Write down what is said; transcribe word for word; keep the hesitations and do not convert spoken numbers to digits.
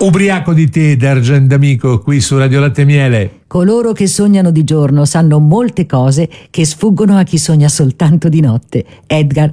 Ubriaco di tè d'Argentamico qui su Radio Latte e Miele. Coloro che sognano di giorno sanno molte cose che sfuggono a chi sogna soltanto di notte. Edgar